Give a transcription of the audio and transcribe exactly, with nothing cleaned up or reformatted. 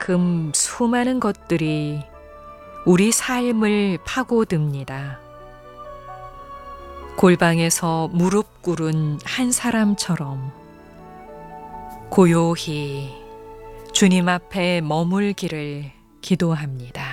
이만큼 수많은 것들이 우리 삶을 파고듭니다. 골방에서 무릎 꿇은 한 사람처럼 고요히 주님 앞에 머물기를 기도합니다.